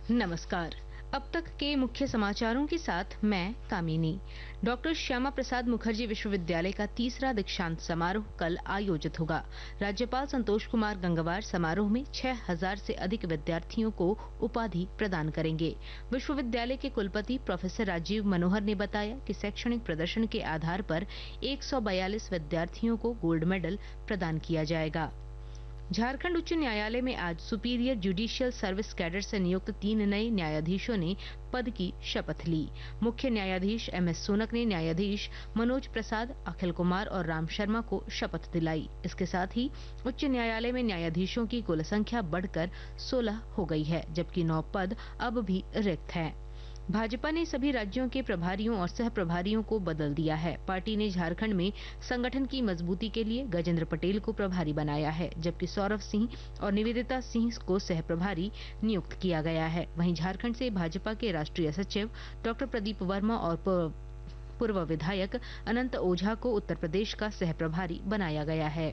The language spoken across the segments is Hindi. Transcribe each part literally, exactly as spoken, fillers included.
नमस्कार। अब तक के मुख्य समाचारों के साथ मैं कामिनी। डॉक्टर श्यामा प्रसाद मुखर्जी विश्वविद्यालय का तीसरा दीक्षांत समारोह कल आयोजित होगा। राज्यपाल संतोष कुमार गंगवार समारोह में छह हज़ार से अधिक विद्यार्थियों को उपाधि प्रदान करेंगे। विश्वविद्यालय के कुलपति प्रोफेसर राजीव मनोहर ने बताया कि शैक्षणिक प्रदर्शन के आधार पर एक सौ बयालीस विद्यार्थियों को गोल्ड मेडल प्रदान किया जाएगा। झारखंड उच्च न्यायालय में आज सुपीरियर जुडिशियल सर्विस कैडर से नियुक्त तीन नए न्यायाधीशों ने पद की शपथ ली। मुख्य न्यायाधीश एम एस सोनक ने न्यायाधीश मनोज प्रसाद, अखिल कुमार और राम शर्मा को शपथ दिलाई। इसके साथ ही उच्च न्यायालय में न्यायाधीशों की कुल संख्या बढ़कर सोलह हो गई है, जबकि नौ पद अब भी रिक्त हैं। भाजपा ने सभी राज्यों के प्रभारियों और सह प्रभारियों को बदल दिया है। पार्टी ने झारखंड में संगठन की मजबूती के लिए गजेंद्र पटेल को प्रभारी बनाया है, जबकि सौरभ सिंह और निवेदिता सिंह को सह प्रभारी नियुक्त किया गया है। वहीं झारखंड से भाजपा के राष्ट्रीय सचिव डॉक्टर प्रदीप वर्मा और पूर्व विधायक अनंत ओझा को उत्तर प्रदेश का सह प्रभारी बनाया गया है।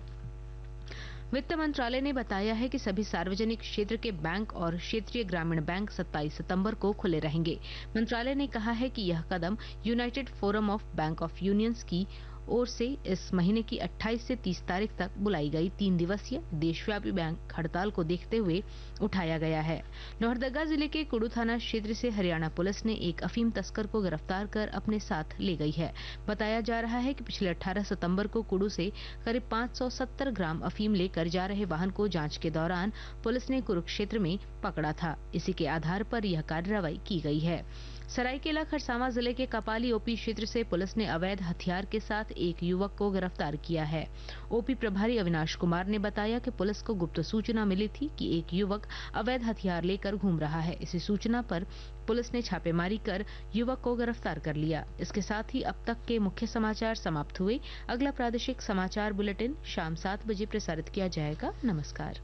वित्त मंत्रालय ने बताया है कि सभी सार्वजनिक क्षेत्र के बैंक और क्षेत्रीय ग्रामीण बैंक सत्ताईस सितंबर को खुले रहेंगे। मंत्रालय ने कहा है कि यह कदम United forum of bank of unions की ओर से इस महीने की अट्ठाईस से तीस तारीख तक बुलाई गई तीन दिवसीय देशव्यापी बैंक हड़ताल को देखते हुए उठाया गया है। लोहरदगा जिले के कुडू थाना क्षेत्र से हरियाणा पुलिस ने एक अफीम तस्कर को गिरफ्तार कर अपने साथ ले गई है। बताया जा रहा है कि पिछले अठारह सितंबर को कुडू से करीब पाँच सौ सत्तर ग्राम अफीम लेकर जा रहे वाहन को जांच के दौरान पुलिस ने कुरुक्षेत्र में पकड़ा था। इसी के आधार पर यह कार्रवाई की गई है। सरायकेला खरसावां जिले के कपाली ओपी क्षेत्र से पुलिस ने अवैध हथियार के साथ एक युवक को गिरफ्तार किया है। ओपी प्रभारी अविनाश कुमार ने बताया कि पुलिस को गुप्त सूचना मिली थी कि एक युवक अवैध हथियार लेकर घूम रहा है। इसी सूचना पर पुलिस ने छापेमारी कर युवक को गिरफ्तार कर लिया। इसके साथ ही अब तक के मुख्य समाचार समाप्त हुए। अगला प्रादेशिक समाचार बुलेटिन शाम सात बजे प्रसारित किया जाएगा। नमस्कार।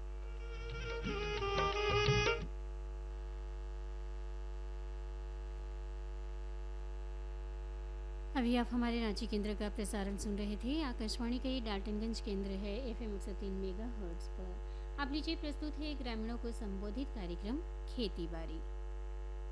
अभी आप हमारे रांची केंद्र का प्रसारण सुन रहे थे। आकाशवाणी का ये डाल्टनगंज केंद्र है एफ एम एक सौ तीन मेगा हर्ट्ज पर। आप लीजिए प्रस्तुत है ग्रामीणों को संबोधित कार्यक्रम खेती बाड़ी।